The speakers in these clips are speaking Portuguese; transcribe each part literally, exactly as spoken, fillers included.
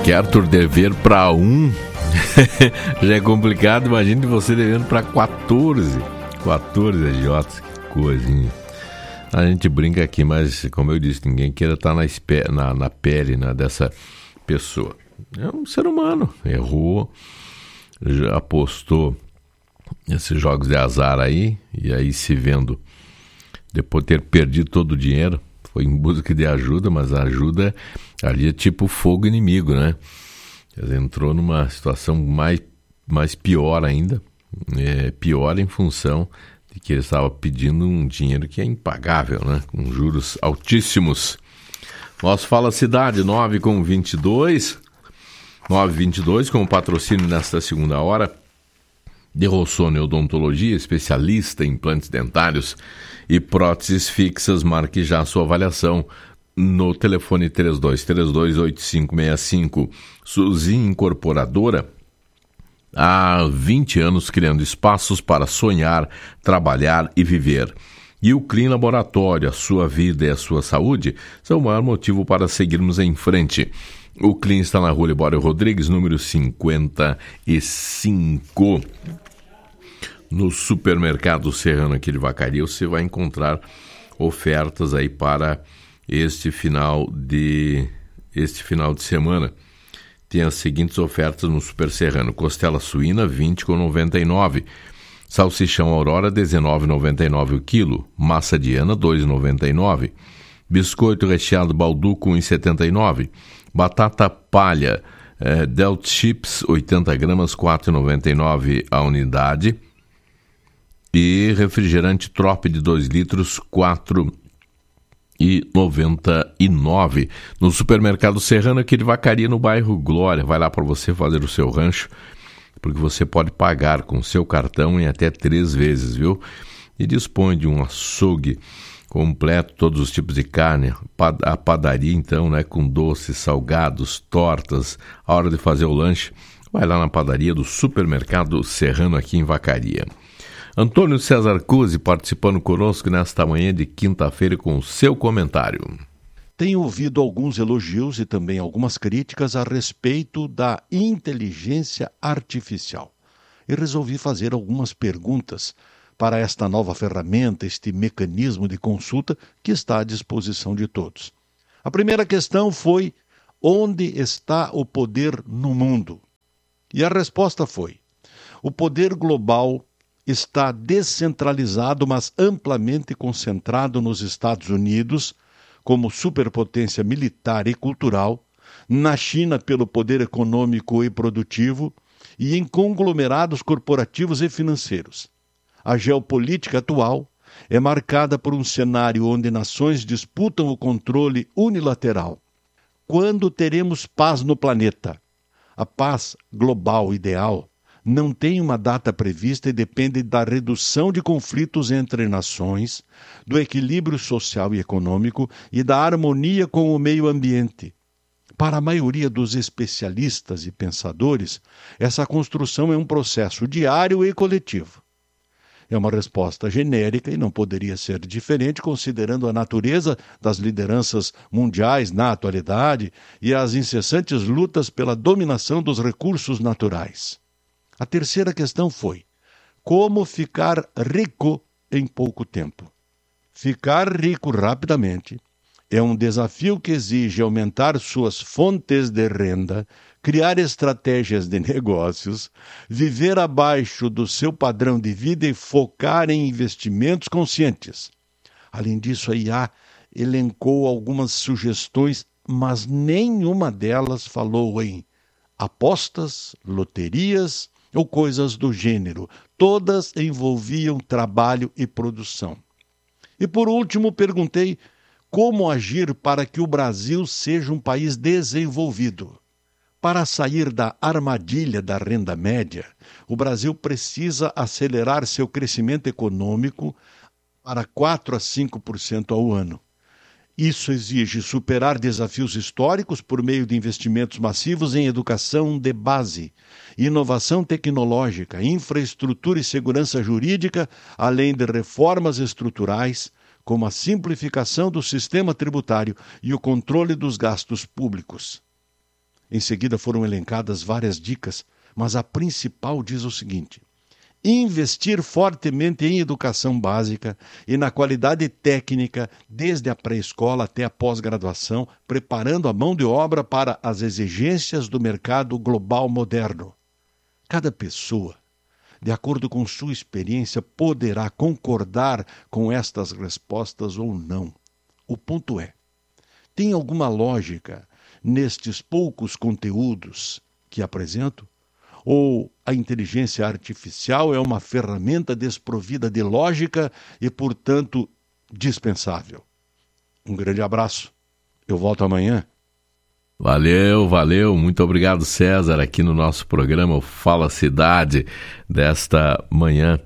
que Arthur dever para um já é complicado. Imagine você devendo para quatorze. quatorze agiotas, que coisinha. A gente brinca aqui, mas como eu disse, ninguém queira estar na, na, na pele, né, dessa pessoa. É um ser humano, errou, já apostou nesses jogos de azar aí, e aí se vendo, depois de ter perdido todo o dinheiro, foi em busca de ajuda, mas a ajuda ali é tipo fogo inimigo, né? Ele entrou numa situação mais, mais pior ainda, é, pior em função de que ele estava pedindo um dinheiro que é impagável, né? Com juros altíssimos. Nosso Fala Cidade, nove com vinte e dois, nove e vinte e dois, com o patrocínio nesta segunda hora de Rossoni Odontologia, especialista em implantes dentários e próteses fixas. Marque já a sua avaliação no telefone três dois três dois, oito cinco seis cinco. Suzy Incorporadora, há vinte anos criando espaços para sonhar, trabalhar e viver. E o Clean Laboratório, a sua vida e a sua saúde são o maior motivo para seguirmos em frente. O Clean está na rua Libório Rodrigues, número cinquenta e cinco. No supermercado Serrano aqui de Vacaria, você vai encontrar ofertas aí para este final de, este final de semana. Tem as seguintes ofertas no Super Serrano: costela suína vinte com noventa e nove, salsichão Aurora dezenove e noventa e nove o quilo, massa Diana dois e noventa e nove, biscoito recheado Balduco um e setenta e nove, batata palha eh, Delt Chips oitenta gramas quatro e noventa e nove a unidade, e refrigerante Trop de dois litros quatro e noventa e nove. No supermercado Serrano aqui de Vacaria, no bairro Glória. Vai lá para você fazer o seu rancho, porque você pode pagar com seu cartão em até três vezes, viu? E dispõe de um açougue completo, todos os tipos de carne, a padaria então, né, com doces, salgados, tortas. A hora de fazer o lanche, vai lá na padaria do supermercado Serrano aqui em Vacaria. Antônio César Cusi participando conosco nesta manhã de quinta-feira com o seu comentário. Tenho ouvido alguns elogios e também algumas críticas a respeito da inteligência artificial. E resolvi fazer algumas perguntas para esta nova ferramenta, este mecanismo de consulta que está à disposição de todos. A primeira questão foi: onde está o poder no mundo? E a resposta foi: o poder global está descentralizado, mas amplamente concentrado nos Estados Unidos, como superpotência militar e cultural, na China pelo poder econômico e produtivo, e em conglomerados corporativos e financeiros. A geopolítica atual é marcada por um cenário onde nações disputam o controle unilateral. Quando teremos paz no planeta? A paz global ideal não tem uma data prevista e depende da redução de conflitos entre nações, do equilíbrio social e econômico e da harmonia com o meio ambiente. Para a maioria dos especialistas e pensadores, essa construção é um processo diário e coletivo. É uma resposta genérica e não poderia ser diferente considerando a natureza das lideranças mundiais na atualidade e as incessantes lutas pela dominação dos recursos naturais. A terceira questão foi: como ficar rico em pouco tempo? Ficar rico rapidamente é um desafio que exige aumentar suas fontes de renda, criar estratégias de negócios, viver abaixo do seu padrão de vida e focar em investimentos conscientes. Além disso, a I A elencou algumas sugestões, mas nenhuma delas falou em apostas, loterias ou coisas do gênero. Todas envolviam trabalho e produção. E por último, perguntei como agir para que o Brasil seja um país desenvolvido. Para sair da armadilha da renda média, o Brasil precisa acelerar seu crescimento econômico para quatro a cinco por cento ao ano. Isso exige superar desafios históricos por meio de investimentos massivos em educação de base, inovação tecnológica, infraestrutura e segurança jurídica, além de reformas estruturais, como a simplificação do sistema tributário e o controle dos gastos públicos. Em seguida foram elencadas várias dicas, mas a principal diz o seguinte: investir fortemente em educação básica e na qualidade técnica, desde a pré-escola até a pós-graduação, preparando a mão de obra para as exigências do mercado global moderno. Cada pessoa, de acordo com sua experiência, poderá concordar com estas respostas ou não. O ponto é: tem alguma lógica nestes poucos conteúdos que apresento? Ou a inteligência artificial é uma ferramenta desprovida de lógica e, portanto, dispensável? Um grande abraço. Eu volto amanhã. Valeu, valeu. Muito obrigado, César, aqui no nosso programa Fala Cidade, desta manhã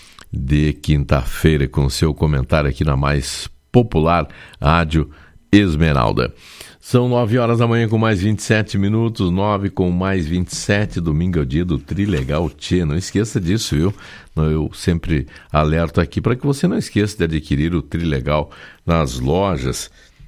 de quinta-feira, com seu comentário aqui na mais popular Rádio Esmeralda. São nove horas da manhã com mais vinte e sete minutos, nove com mais vinte e sete, domingo é o dia do Trilegal Tchê. Não esqueça disso, viu? Eu sempre alerto aqui para que você não esqueça de adquirir o Trilegal nas lojas,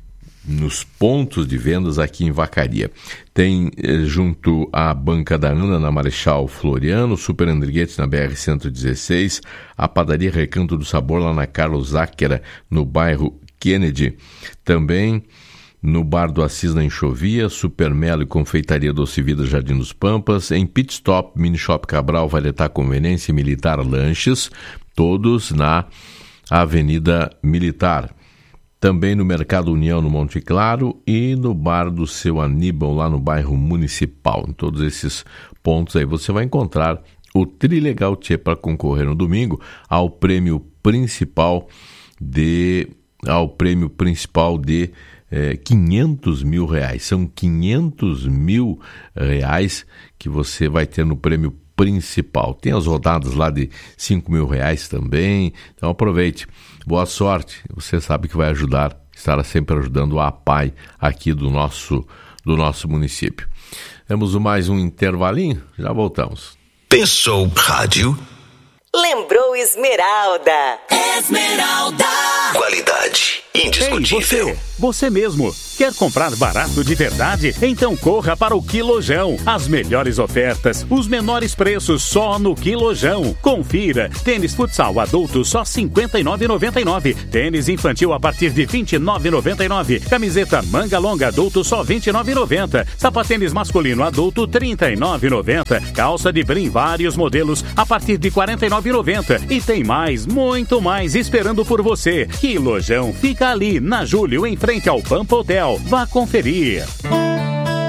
nos pontos de vendas aqui em Vacaria. Tem eh, junto à Banca da Ana, na Marechal Floriano, Super Andriguete na B R cento e dezesseis, a Padaria Recanto do Sabor lá na Carlos Záquera, no bairro Kennedy. Também no Bar do Assis na Enxovia, Super Melo e Confeitaria Doce Vida Jardim dos Pampas, em Pit Stop, Mini Shop Cabral, Valetá Conveniência e Militar Lanches, todos na Avenida Militar. Também no Mercado União, no Monte Claro, e no Bar do Seu Aníbal, lá no bairro Municipal. Em todos esses pontos aí você vai encontrar o Trilegal Tchê para concorrer no domingo ao prêmio principal de... ao prêmio principal de é, quinhentos mil reais. São quinhentos mil reais que você vai ter no prêmio principal. Tem as rodadas lá de cinco mil reais também. Então aproveite. Boa sorte. Você sabe que vai ajudar, estará sempre ajudando a APAI aqui do nosso, do nosso município. Temos mais um intervalinho, já voltamos. Pensou rádio? Lembrou Esmeralda. Esmeralda. Qualidade indiscutível. Ei, você, você mesmo. Quer comprar barato de verdade? Então corra para o Quilojão. As melhores ofertas, os menores preços só no Quilojão. Confira. Tênis futsal adulto só cinquenta e nove reais e noventa e nove centavos. Tênis infantil a partir de vinte e nove reais e noventa e nove centavos. Camiseta manga longa adulto só vinte e nove reais e noventa centavos. Sapatênis masculino adulto trinta e nove reais e noventa centavos. Calça de brim vários modelos a partir de quarenta e nove reais e noventa centavos. E tem mais, muito mais esperando por você. Quilojão fica ali na Júlio, em frente ao Pampa Hotel. Vá conferir.